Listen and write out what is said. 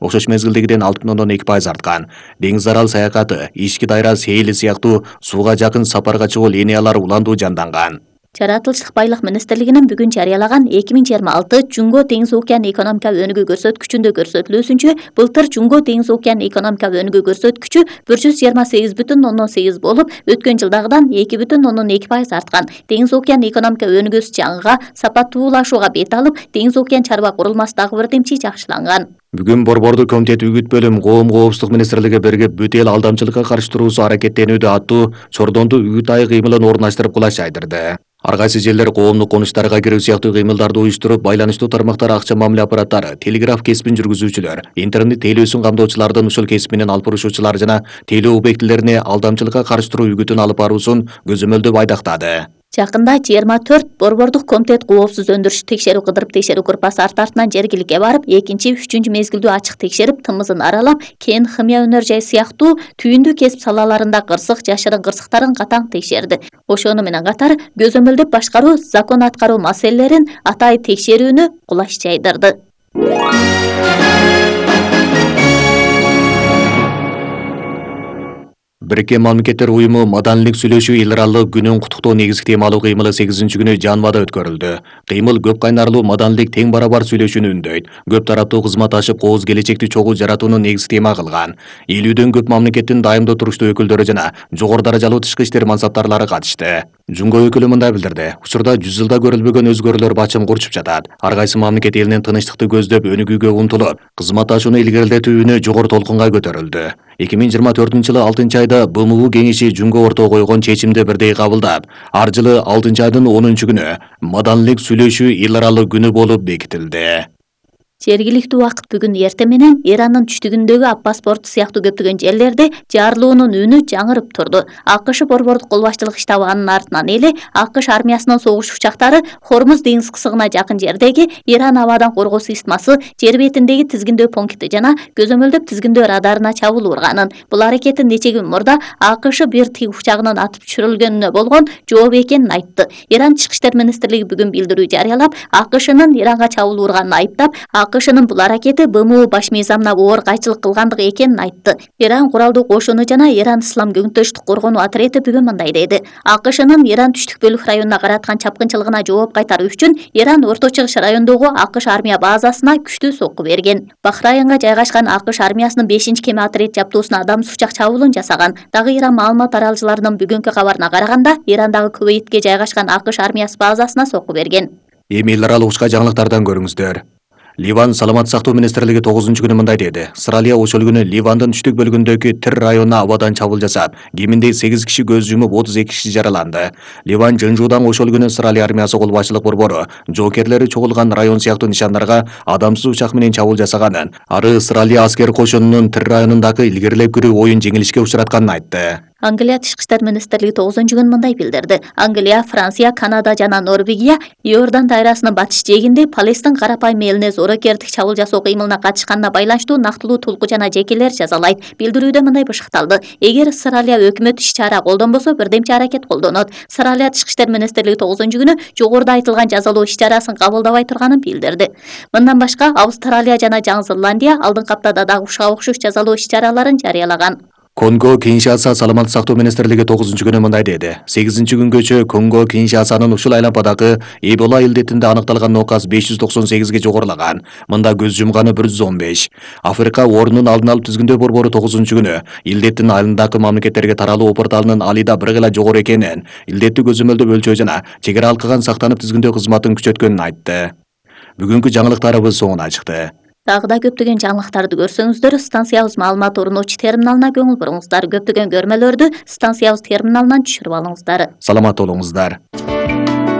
окшош мезгилдегиден 6,2% арткан. Деңиз арал саякаты, ички дайра сейили сыяктуу сууга жакын сапарга чыгуу линиялар уландуу жанданган. Жаратылыштык байлык министрлигинин бүгүн жарыялаган 2026 Жунго Деңиз океан экономика өнүгүү көрсөткүчүндө көрсөтүлүүсүнчө былтыр Жунго Деңиз океан экономика өнүгүү көрсөткүчү 128,8 болуп, өткөн жылдагыдан 2,2% арткан. Деңиз океан экономика өнүгүүсү жаңыга сапаттуулашууга бет алып, Деңиз океан чарба курулмасы дагы бирдемчи жакшыланган. Бүгүн Борбордук комитет үгүт бөлүм коом коопсуздук министрлиги биригип бүт эл алдамчылыкка каршы туруусу аракеттенүүдө аттуу чордондуу үгүт айы кыймылын орундаштырып кулаш жайдырды. Ар кайсы жерлер коомдук конуштарга кирүү сыяктуу кыймылдарды уюштуруп, байланыштуу тармактар акча мамиле аппараттары, телеграф кесибин жүргүзүүчүлөр, интернет тейлөөсүн камдоочулардын ушул кесип менен алып бурушуучулар жана тейлөө объектилерине алдамчылыкка каршы туруу үгүтүн алып баруусун көзөмөлдөп айдактады. Жакында 24 Борбордук комитет коопсуз өндүрүш текшерүү кыдырып текшерүү группасы арт-артынан жергиликке барып, 2-3 мезгилдүү ачык текшерип, тымызын аралап, кен, химия өнөр жай сыяктуу түйүндүү кесип салаларында кырсык, жашырын кырсыктарын катаң текшерди. Ошону менен катар көзөмөлдөп башкаруу, закон аткаруу маселелерин атайын текшерүүнү кулаш жайдырды. Бириккен Мамлекеттер Уюму маданийлик сүйлөшүү эл аралык күнүн куттуктоо негизги темалуу кыймылы 8-күнү Жанвада өткөрүлдү. Кыймыл көп кайнарлуу маданийлик тең барабар сүйлөшүүнү үндөйт. Көп тараптуу кызмат ашып кооз келечекти чогуу жаратууну негизги тема кылган. 50дөн көп мамлекеттин дайымдуу туруштуу өкүлдөрү жана жогору даражалуу тышкы иштер мансаптарлары катышты. Жунго өкүлү мындай билдирди: учурда 100 жылда көрүлбөгөн өзгөрүүлөр бачым курчуп жатат. Ар кайсы мамлекет элинин тынычтыкты көздөп, өнүгүүгө умтулуп, кызматташууну илгерилетүүнү жогору толкунга көтөрүлдү. 2024-жылы 6-айда БМУ кеңеши Жунго ортого койгон чечимди бирдей кабылдап, ар жылы 6-айдын 10-күнү маданийлик сүйлөшүү эл аралык күнү болуп бекитилди. Жергиликтүү убакыт бүгүн эртең менен Иранын түштүгүндөгү Аппас порту сыяктуу көптөгөн жерлерде жарылуунун үнү жаңырып турду. АКШ борбордук кол башчылык штабы анын артынан эле АКШ армиясынын согуш учактары Хормуз деңиз кысыгына жакын жердеги Иран абадан коргоо системасы, жер бетиндеги тизгиндөө пункти жана көзөмөлдөп тизгиндөө радарына чабуул урганын. Бул аракеттин нече күн мурда АКШ бир тиг учагынын атып түшүрүлгөнүнө болгон жооп экенин айтты. Иран тышкы иштер министрлиги бүгүн билдирүү жарыялап, АКШнын Иранга чабуул урганын айыптап, АКШнын бул аракети БМУ баш мыйзамына оор кайчылык кылгандыгы экенин айтты. Иран куралдуу кошуну жана Иран ислам көңүттөштүк коргонуу отряды бүгүн мындай деди: АКШнын Иран түштүк бөлүк районуна караткан чапкынчылыгына жооп кайтаруу үчүн Иран Орто Чыгыш районундагы АКШ армия базасына күчтүү сокку берген. Бахрайынга жайгашкан АКШ армиясынын 5-кеме отряд жаптуусуна адамсыз учак чабуулун жасаган. Дагы Иран маалымат аралчыларынын бүгүнкү кабарына караганда, Ирандагы Кувейтке жайгашкан АКШ армиясы базасына сокку берген. Эми эл аралык учка жаңылыктардан көрүңүздөр. Ливан саламат сактоо министрлиги 9-күнү мындай деди: Сыралия ошол күнү Ливандын түштүк бөлүгүндөгү Тир районуна абадан чабуул жасап, кеминде 8 киши көз жумуп, 32 киши жараланды. Ливан Жынжуудан ошол күнү Сыралия армиясы кол башчылык борбору жоокерлери чогулган район сыяктуу нишандарга адамсыз учак менен чабуул жасаганын, ары Сыралия аскер кошунунун Тир районундагы илгерилеп кирүү оюн жеңилишке учуратканын айтты. Англия тышкы иштер министрлиги 9-күнү мындай билдирди: Англия, Франция, Канада жана Норвегия Иордан дайрасынын батыш жээгинде Палестин карапайым элине зорокердик чабуул жасоо кыймылына катышканына байланыштуу нактылуу тулку жана жекелер жазалайт. Билдирүүдө мындай бышыкталды: эгер Сыралия өкмөт иш-чара колдонбосо, бирдемчи аракет колдонот. Сыралия тышкы иштер министрлиги 9-күнү жогоруда айтылган жазалоо иш-чарасын кабылдабай турганын билдирди. Мындан башка Австралия жана Жаңы Зеландия алдыңкы аптада дагы ушуга окшош жазалоо иш-чараларын жарыялаган. Конго Киншаса саламат сактоо министрлиги 9-күнү мындай деди: 8-күнгөчө Конго Киншасанын ушул айланпадагы Эбола илдетинде аныкталган нокас 598ге жогорулаган. Мында көз жумганы 115. Африка орнунун алдын алып тизгиндөө борбору 9-күнү илдеттин айылындагы мамлекеттерге таралуу порталынын алида бир гыла жогору экенин, илдетти көзөмөлдөп өлчөө жана чегара алкаган сактанып тизгиндөө кызматын күчөткөнүн айтты. Бүгүнкү жаңылыктарыбыз соңуна чыкты. Дагы да көптөгөн жаңылыктарды көрсөңүздөр, станциябыз маалымат орночу терминалына көңүл буруңуздар. Көптөгөн көрмөлөрдү станциябыз терминалынан түшүрүп алыңыздар. Саламат болуңуздар.